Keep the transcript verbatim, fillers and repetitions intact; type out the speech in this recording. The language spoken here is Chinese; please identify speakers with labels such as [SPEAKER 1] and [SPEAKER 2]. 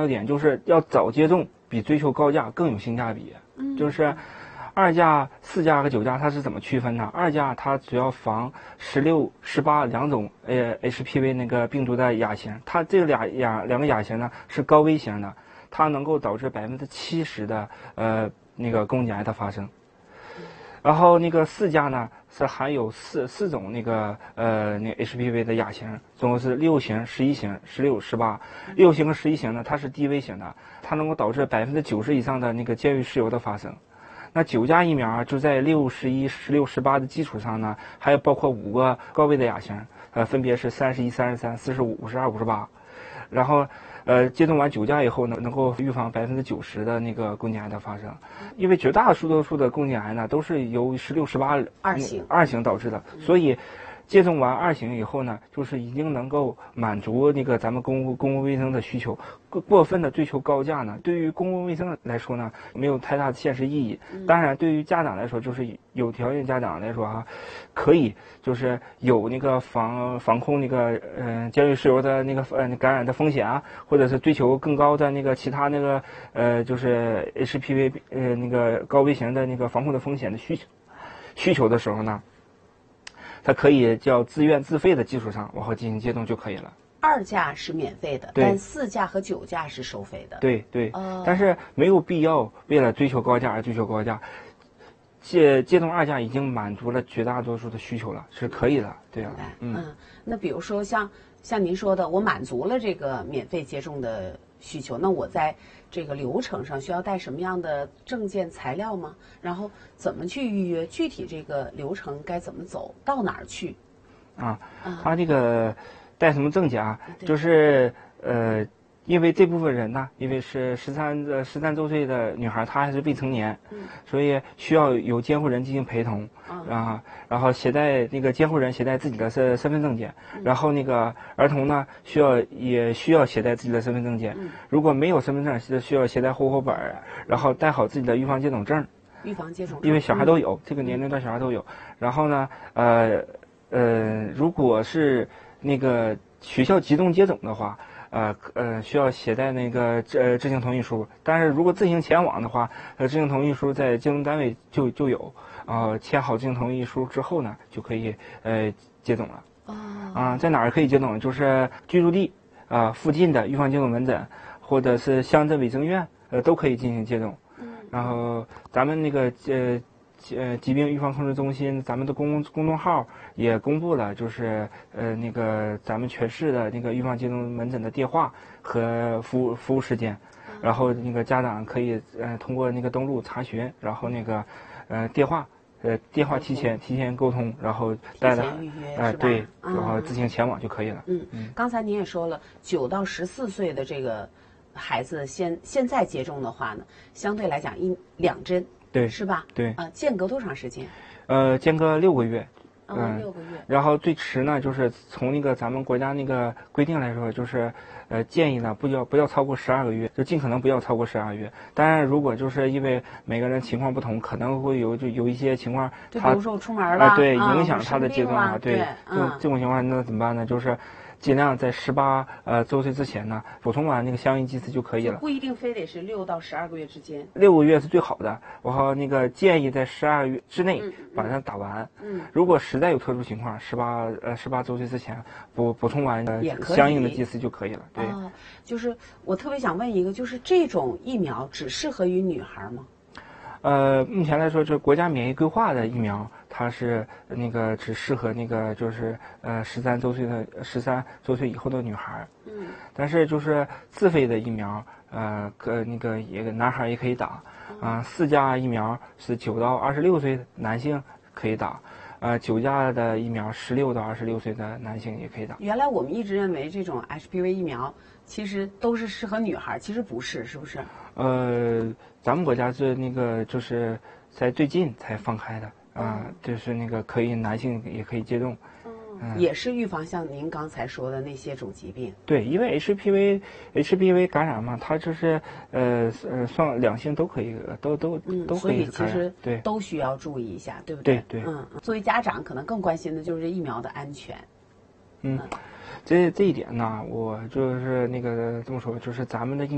[SPEAKER 1] 要点，就是要早接种比追求高价更有性价比。
[SPEAKER 2] 嗯，
[SPEAKER 1] 就是二价、四价和九价它是怎么区分呢？二价它主要防十六、十八两种呃 H P V 那个病毒的亚型，它这个俩亚两个亚型呢是高危型的，它能够导致百分之七十的呃那个宫颈癌的发生。然后那个四价呢是含有四四种那个呃那个 H P V 的亚型，总共是六型、十一型、十六、十八。六型和十一型呢，它是低危型的，它能够导致百分之九十以上的那个尖锐湿疣的发生。那九价疫苗就在六、十一、十六、十八的基础上呢，还有包括五个高危的亚型，呃，分别是三十一、三十三、四十五、五十二、五十八。然后，呃，接种完九价以后呢，能够预防百分之九十的那个宫颈癌的发生。因为绝大多数的宫颈癌呢，都是由十六、十八
[SPEAKER 2] 二型
[SPEAKER 1] 二型导致的，所以。接种完二型以后呢，就是已经能够满足那个咱们公共公共卫生的需求。过过分的追求高价呢，对于公共卫生来说呢，没有太大的现实意义。当然，对于家长来说，就是有条件家长来说啊，可以就是有那个防防控那个嗯、呃、尖锐湿疣的那个呃感染的风险啊，或者是追求更高的那个其他那个呃就是 H P V 呃那个高危型的那个防控的风险的需求需求的时候呢。它可以叫自愿自费的基础上往后进行接种就可以了。
[SPEAKER 2] 二价是免费的，但四价和九价是收费的。
[SPEAKER 1] 对对，
[SPEAKER 2] 哦、
[SPEAKER 1] 但是没有必要为了追求高价而追求高价。接接种二价已经满足了绝大多数的需求了，是可以的，对啊。
[SPEAKER 2] 嗯，嗯那比如说像像您说的，我满足了这个免费接种的需求，那我在这个流程上需要带什么样的证件材料吗？然后怎么去预约？具体这个流程该怎么走？到哪儿去？
[SPEAKER 1] 啊，他这个带什么证件啊？就是呃，因为这部分人呢，因为是十三呃十三周岁的女孩，她还是未成年，
[SPEAKER 2] 嗯、
[SPEAKER 1] 所以需要有监护人进行陪同。啊，然后携带那个监护人携带自己的身身份证件，然后那个儿童呢需要也需要携带自己的身份证件，如果没有身份证，需要携带户口本，然后带好自己的预防接种证。
[SPEAKER 2] 预防接种证，
[SPEAKER 1] 因为小孩都有，这个年龄段小孩都有。然后呢，呃呃，如果是那个学校集中接种的话。呃呃，需要携带那个呃知情同意书，但是如果自行前往的话，呃，知情同意书在接种单位就就有，呃，签好知情同意书之后呢，就可以呃接种了。
[SPEAKER 2] 哦。
[SPEAKER 1] 啊、呃，在哪儿可以接种？就是居住地啊、呃、附近的预防接种门诊，或者是乡镇卫生院，呃，都可以进行接种。
[SPEAKER 2] 嗯。
[SPEAKER 1] 然后咱们那个呃。呃，疾病预防控制中心，咱们的公公众号也公布了，就是呃那个咱们全市的那个预防接种门诊的电话和服务服务时间，然后那个家长可以呃通过那个登录查询，然后那个呃电话呃电话提前提前沟通，然后带着呃对，然后自行前往就可以了。
[SPEAKER 2] 嗯嗯，刚才您也说了，九到十四岁的这个孩子现现在接种的话呢，相对来讲一两针。
[SPEAKER 1] 对，
[SPEAKER 2] 是吧？
[SPEAKER 1] 对，
[SPEAKER 2] 啊，间隔多长时间？
[SPEAKER 1] 呃，间隔六个月。
[SPEAKER 2] 嗯，六个月。
[SPEAKER 1] 然后最迟呢，就是从那个咱们国家那个规定来说，就是呃建议呢不要不要超过十二个月，就尽可能不要超过十二个月。当然，如果就是因为每个人情况不同，可能会有就有一些情况，
[SPEAKER 2] 就比如说我出门了，
[SPEAKER 1] 啊、呃，对，
[SPEAKER 2] 啊、
[SPEAKER 1] 影响他的接种啊，
[SPEAKER 2] 对，
[SPEAKER 1] 这、嗯、这种情况那怎么办呢？就是。尽量在十八呃周岁之前呢，补充完那个相应剂次就可以了。
[SPEAKER 2] 不一定非得是六到十二个月之间。
[SPEAKER 1] 六个月是最好的，然后那个建议在十二月之内把它打完。
[SPEAKER 2] 嗯。
[SPEAKER 1] 如果实在有特殊情况，十八呃十八周岁之前补补充完呃相应的剂次就可以了。对。
[SPEAKER 2] 哦，就是我特别想问一个，就是这种疫苗只适合于女孩吗？
[SPEAKER 1] 呃，目前来说，这国家免疫规划的疫苗，它是那个只适合那个就是呃十三周岁的十三周岁以后的女孩。
[SPEAKER 2] 嗯。
[SPEAKER 1] 但是就是自费的疫苗，呃，可那个也男孩也可以打。啊、呃，四价疫苗是九到二十六岁男性可以打，呃，九价的疫苗十六到二十六岁的男性也可以打。
[SPEAKER 2] 原来我们一直认为这种 H P V 疫苗其实都是适合女孩，其实不是，是不是？
[SPEAKER 1] 呃，咱们国家是那个就是在最近才放开的啊、呃嗯，就是那个可以男性也可以接种，
[SPEAKER 2] 嗯，也是预防像您刚才说的那些种疾病。
[SPEAKER 1] 对，因为 H P V H P V 感染嘛，它就是呃呃双两性都可以都都、
[SPEAKER 2] 嗯、
[SPEAKER 1] 都可以感染，
[SPEAKER 2] 所以其实
[SPEAKER 1] 对
[SPEAKER 2] 都需要注意一下，对不对？
[SPEAKER 1] 对对，
[SPEAKER 2] 嗯，作为家长可能更关心的就是疫苗的安全。
[SPEAKER 1] 嗯，这这一点呢，我就是那个这么说，就是咱们的疫